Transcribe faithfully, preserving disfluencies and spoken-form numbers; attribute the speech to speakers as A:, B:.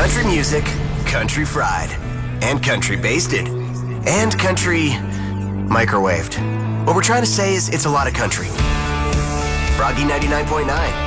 A: Country music, country fried, and country basted, and country microwaved. What we're trying to say is it's a lot of country. Froggy ninety-nine point nine.